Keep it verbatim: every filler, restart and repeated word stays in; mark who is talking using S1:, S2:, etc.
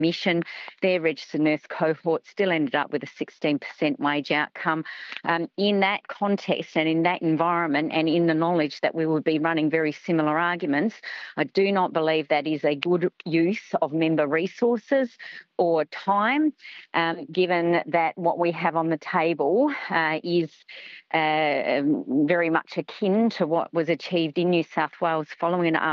S1: Mission, their registered nurse cohort still ended up with a sixteen percent wage outcome. Um, in that context and in that environment and in the knowledge that we would be running very similar arguments, I do not believe that is a good use of member resources or time, um, given that what we have on the table uh, is uh, very much akin to what was achieved in New South Wales following an